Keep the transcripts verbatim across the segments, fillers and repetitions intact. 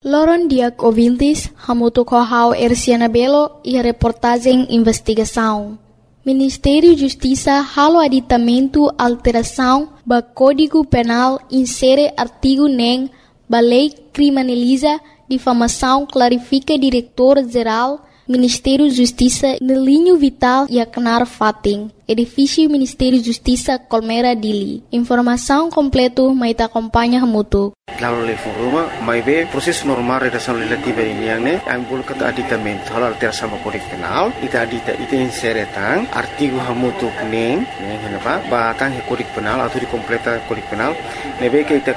Loron Diak ouvintes, hamuto kohau Erciana Belo e a reportagem investigação. Ministério da Justiça halo aditamento alteração ba Código Penal insere artigo nem ba lei criminaliza difamação clarifica diretor-geral Ministério da Justiça no linho vital e Aknar Fating, edifício Ministério da Justiça Colmera Dili. Informação completa mai ta acompanha hamuto. Lalu le foruma mai be proses normal redação legislativa ini yang ne ambul kata aditamento hal alteração ba Código Penal ita adita ita insere tang artigo hamutu neng neng henapa ba tang Código Penal atau di completa Código Penal ne be ke ita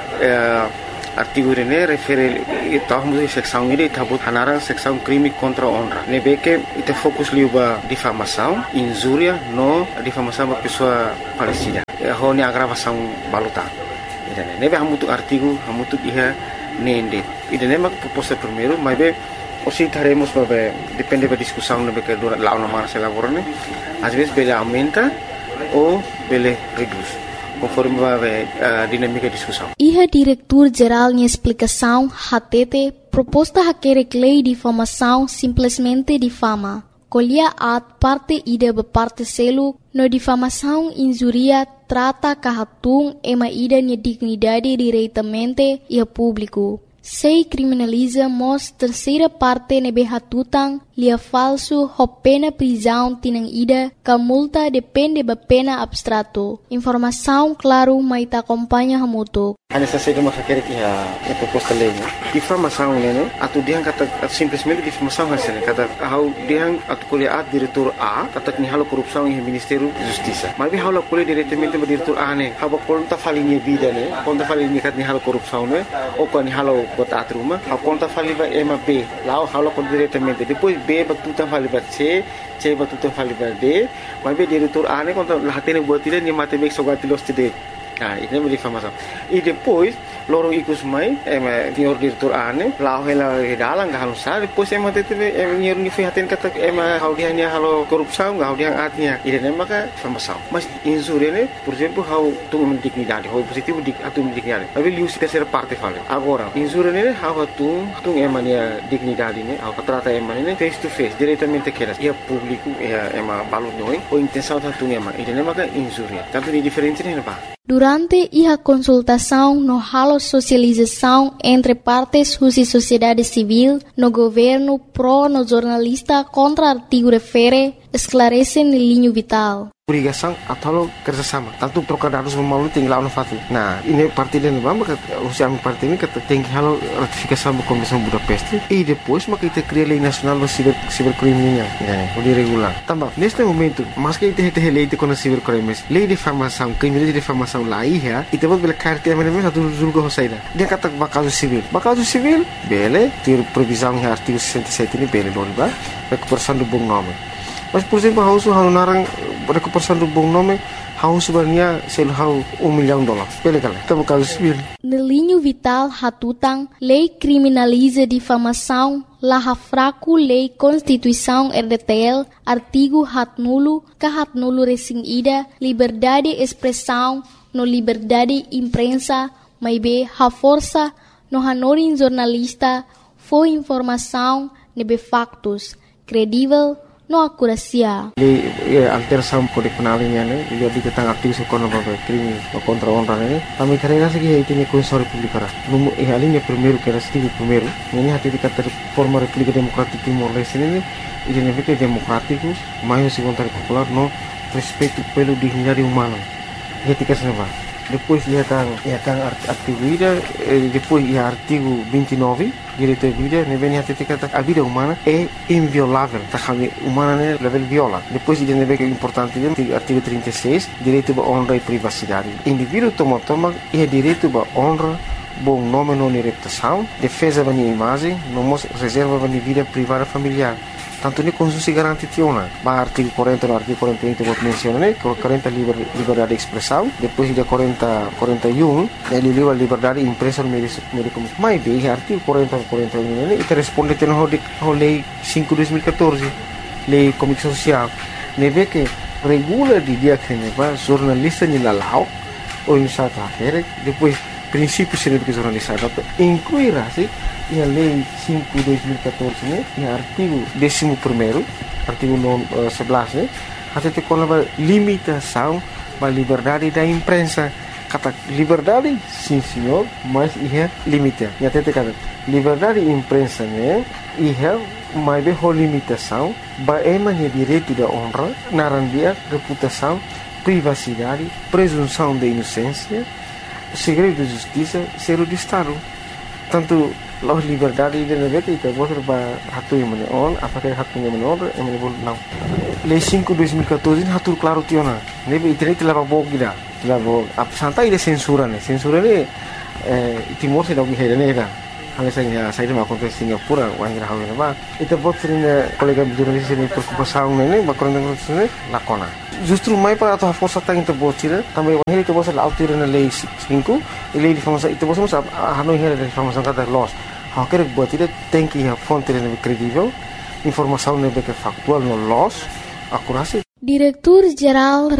artigo ini refere ita hamutu seksão ini tabut hanarang seksão crime contra honra ne be ke ita fokus liu ba difamação injuria no difamação ba pessoa falecida ho ni agravação baluta. Idane nebe hamutu artigo hamutu iha nende idane mak proposta primeiro mas be osi taremos babe depende da discussão nebe que dura lá uma se elaborane às vezes bele aumenta ou bele reduz conforme babe a dinâmica da discussão. Iha diretor geral de explicação hatete proposta hakere lei de difamação simplesmente difama. Colhia at parte ida be parte selu no difamação injuria trata kahatung ema ida nia dignidade diretamente e a público. Sei criminaliza mos terceira parte nebe hatutang lia falso ho pena prisão tinang ida ka multa depende ba pena abstrato. Informação claro mai ta acompanha hamuto. Hanya saja cuma sakit ya proposta lei. Difamação nene atau dia kata simplesmente difamação hasilnya kata how dia atau kuliah diretor A kata ni halo korupsi yang Ministério da Justiça. Mas bem halo kuliah diretamente ba diretor A ne. Haba konta falinha vida ne. Konta falinha kat ni halo korupsi ne. Ou kan ni halo bot atruma. Haba konta faliba M B. Lao halo kon diretamente. Depois B batutan faliba C. C batutan faliba D. Mas bem diretor A ne konta lahatene buat dia ni mate bek sogati los tide. Ah, ini é difamação. E depois, loro ikus mai, é senhor diretor ane, lá ela redalang gak halusar, depois é mate teve é senhor ni fihaten kata é how dia ni halo korupsão, how dia atnya. Ini é maka difamação. Mas injuria ne, por exemplo, how tu dignidade, how positivo dik atu dignidade. Tapi liu se terceira parte fala. Agora, injuria ne, how tu tu é mania dignidade ne, how trata é mania face to face, diretamente que é público, é é ma balu noi, ou intenção tu é ma. Ini é maka injuria. Tanto ni diferente ne apa? Durante a consultação no halo socialização entre partes e sociedade civil, no governo pro no jornalista contra artigo refere, esclarece no linho vital. Obrigação atau kerjasama. Tanto trocar dados melalui tinggal no fatu. Nah, ini parti dan bamba usia parti ini kata tinggi halo ratifikasi da Convenção Budapest e depois maka kita cria lei nacional do ciber cibercriminal, né? O de regular. Também neste momento, mas que kita kita lei de com cibercrimes, lei de difamação, crime de difamação lá ia, e depois bela carta mesmo satu julgo hosaida. Dia kata bakal civil. Bakal civil, bele, ter previsão em artigo sessenta e sete ini bele dona ba, recuperação do bom nome. Mas por exemplo, hau su hau narang recuperação do bom nome, hau sebenarnya sel hau um milhão de dólares. Pele kala, tá bakal civil. No linho vital hatutang, lei criminaliza difamação, la fraco lei Constituição R D T L, artigo hat nulo, ka hat nulo resing ida, liberdade de expressão, no liberdade imprensa, mai be ha força, no hanorin jornalista, foi informação, nebe factos, credível, no acuracia. Lei alteração Código Penal ini ne, dia di tentang artigo sekono babe crime contra honra ne. Kami carrega segi itu ni Constituição Republicana. Numo e ali ne primeiro que era artigo primeiro. Ini hati dikata forma República Democrática Timor Leste ne, ini ne fica democrático, mais se vontade popular no respeito pelo dignidade humana. Dia tika senava. Depois ia tang ia tang artigo ida, depois ia artigo vinte e nove, direito à vida, ne vem hati dikata a vida humana é inviolável, tá kami humana ne level viola. Depois ida ne vem que é importante dia artigo trinta e seis, direito à honra e privacidade. Indivíduo toma toma ia direito à honra, bom nome não reputação, defesa da minha imagem, não reserva da minha vida privada familiar. Tanto ni Constituição garante tiona. Ba artigo quarenta no artigo quarenta e um que menciona né, quarenta liber, liberdade de expressão, depois de quarenta, quarenta e um, ele livre liberdade de imprensa no meio de comunicação. Mas bem, artigo quarenta e quarenta e um né, e responde tem no lei cinco de dois mil e quatorze, lei comunicação social. Ne vê que regula de dia que ne va jornalista ni lalau ou em sata akhir, depois princípios serviços jornalizados, incluir assim a lei cinco de dois mil e catorze, né, e artigo décimo primeiro, artigo sebelas, né, até tem uma limitação da liberdade da imprensa. Kata liberdade, sim senhor, mas é limite. E até tem kata liberdade de imprensa, né, é mais bem a limitação, é direito da honra, narandia, reputação, privacidade, presunção de inocência, segredo de justiça, zero de Estado. Tanto as liberdades de negara kita boleh hatu yang mana on, apakah hatu yang mana on, yang mana boleh não. Lei cinco de dois mil e catorze hatu claro tiona. Nebe internet leva bog gida, leva ap santai de censura né. Censura né Timor se dog hera né. Hanya saya saya dah makan ke Singapura, wangira hawe na ba. Ito bot sering kolega jurnalis ini preocupação né, bakon dengan sini lakona. Justru mai para a força tá into bot sira, também o heri to bot la autir na lei cinco, e lei de famosa ito bot sa hanoi heri de famosa kata loss. Ha quer bot ira tem que a fonte né credível, informação né que factual no loss, akurasi. Direktur Jeneral